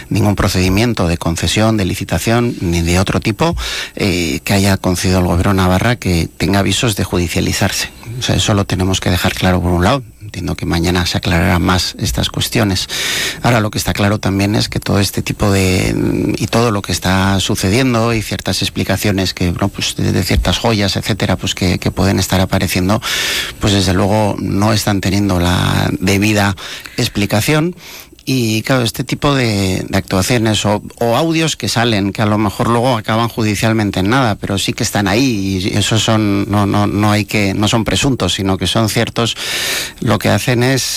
ningún procedimiento de concesión, de licitación, ni de otro tipo que haya concedido el Gobierno de Navarra que tenga avisos de judicializarse. O sea, eso lo tenemos que dejar claro por un lado. Entiendo que mañana se aclararán más estas cuestiones. Ahora, lo que está claro también es que todo este tipo y todo lo que está sucediendo y ciertas explicaciones que, bueno, pues de ciertas joyas, etcétera, pues que pueden estar apareciendo, pues desde luego no están teniendo la debida explicación. Y claro, este tipo de actuaciones o audios que salen, que a lo mejor luego acaban judicialmente en nada, pero sí que están ahí, y esos son, no son presuntos, sino que son ciertos, lo que hacen es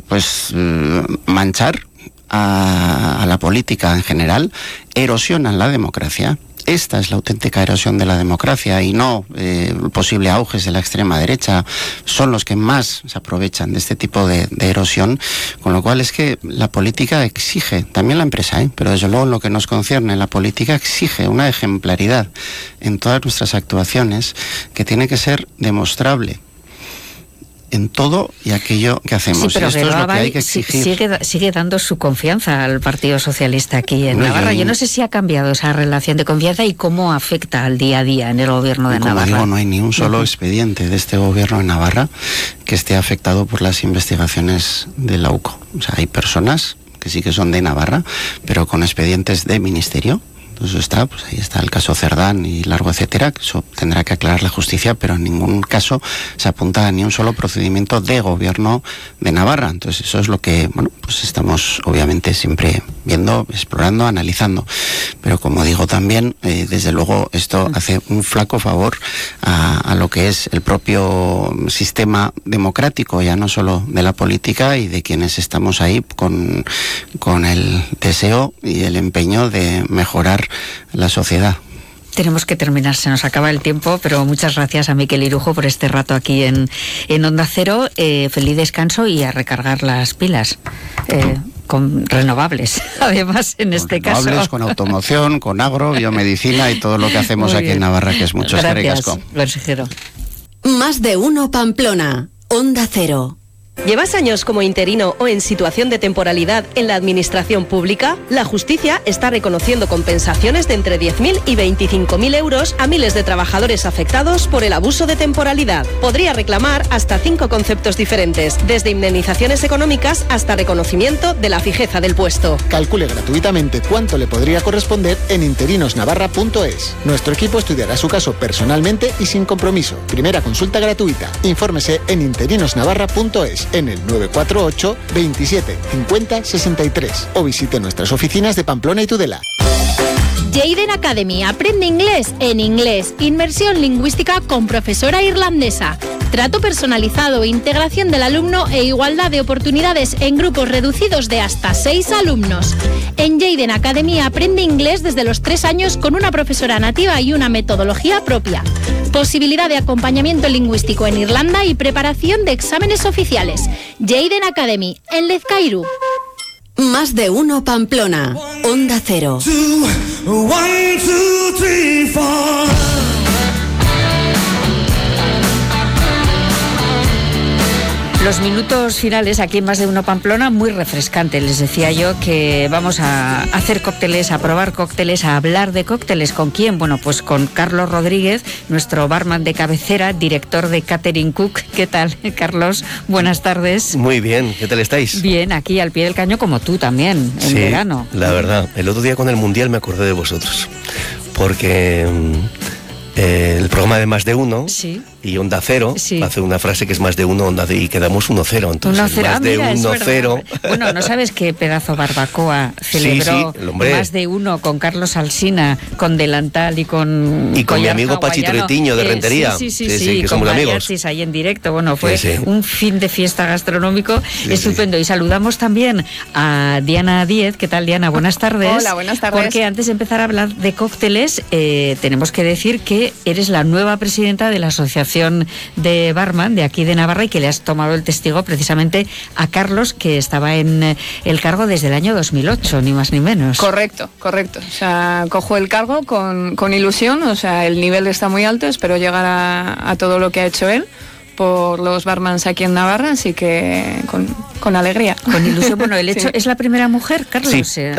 manchar a la política en general, erosionan la democracia. Esta es la auténtica erosión de la democracia, y no posible auges de la extrema derecha. Son los que más se aprovechan de este tipo de erosión, con lo cual es que la política exige, también la empresa, pero desde luego en lo que nos concierne, la política exige una ejemplaridad en todas nuestras actuaciones que tiene que ser demostrable en todo y aquello que hacemos. Sí, pero esto es lo que hay que exigir. sigue dando su confianza al Partido Socialista aquí en Navarra. Yo no sé si ha cambiado esa relación de confianza y cómo afecta al día a día en el Gobierno de Navarra. Como digo, no hay ni un solo expediente de este Gobierno de Navarra que esté afectado por las investigaciones de la UCO. O sea, hay personas que sí que son de Navarra, pero con expedientes de ministerio. Eso está, pues ahí está el caso Cerdán y largo, etcétera, que eso tendrá que aclarar la justicia, pero en ningún caso se apunta a ni un solo procedimiento de Gobierno de Navarra. Entonces eso es lo que, bueno, pues estamos obviamente siempre viendo, explorando, analizando. Pero como digo también, desde luego esto hace un flaco favor a lo que es el propio sistema democrático, ya no solo de la política y de quienes estamos ahí con el deseo y el empeño de mejorar la sociedad. Tenemos que terminar, se nos acaba el tiempo, pero muchas gracias a Miquel Irujo por este rato aquí en Onda Cero. Feliz descanso y a recargar las pilas. Con renovables, además, en este caso. Renovables, con automoción, con agro, biomedicina y todo lo que hacemos aquí en Navarra, que es mucho. Gracias, consejero. Más de uno Pamplona, Onda Cero. ¿Llevas años como interino o en situación de temporalidad en la administración pública? La justicia está reconociendo compensaciones de entre 10.000 y 25.000 euros a miles de trabajadores afectados por el abuso de temporalidad. Podría reclamar hasta 5 conceptos diferentes, desde indemnizaciones económicas hasta reconocimiento de la fijeza del puesto. Calcule gratuitamente cuánto le podría corresponder en interinosnavarra.es. Nuestro equipo estudiará su caso personalmente y sin compromiso. Primera consulta gratuita. Infórmese en interinosnavarra.es. en el 948 27 50 63 o visite nuestras oficinas de Pamplona y Tudela. Jayden Academy, aprende inglés en inglés, inmersión lingüística con profesora irlandesa, trato personalizado, integración del alumno e igualdad de oportunidades en grupos reducidos de hasta 6 alumnos. En Jayden Academy aprende inglés desde los 3 años con una profesora nativa y una metodología propia. Posibilidad de acompañamiento lingüístico en Irlanda y preparación de exámenes oficiales. Jayden Academy, en Lezcairu. Más de uno Pamplona, Onda Cero. 1, 2, 3, 4. Los minutos finales aquí en Más de Uno Pamplona, muy refrescante. Les decía yo que vamos a hacer cócteles, a probar cócteles, a hablar de cócteles. ¿Con quién? Bueno, pues con Carlos Rodríguez, nuestro barman de cabecera, director de Catering Cook. ¿Qué tal, Carlos? Buenas tardes. Muy bien, ¿qué tal estáis? Bien, aquí al pie del caño como tú también, en verano. La verdad, el otro día con el Mundial me acordé de vosotros, porque el programa de Más de Uno... Sí. Y Onda Cero hace una frase que es más de uno, Onda y quedamos 1-0. Entonces, 1-0. más de 1-0. Bueno, no sabes qué pedazo barbacoa celebró Más de Uno con Carlos Alsina, con delantal y con mi amigo Pachi Tretiño de Rentería. Sí, que somos amigos. Ahí en directo. Bueno, fue un fin de fiesta gastronómico estupendo. Y saludamos también a Diana Díez. ¿Qué tal, Diana? Buenas tardes. Hola, buenas tardes. Porque antes de empezar a hablar de cócteles, tenemos que decir que eres la nueva presidenta de la Asociación de Barman de aquí de Navarra y que le has tomado el testigo precisamente a Carlos, que estaba en el cargo desde el año 2008, ni más ni menos. Correcto. O sea, cojo el cargo con ilusión, o sea, el nivel está muy alto, espero llegar a todo lo que ha hecho él por los barmans aquí en Navarra, así que con alegría. Con ilusión. Bueno, el hecho es la primera mujer, Carlos. Sí,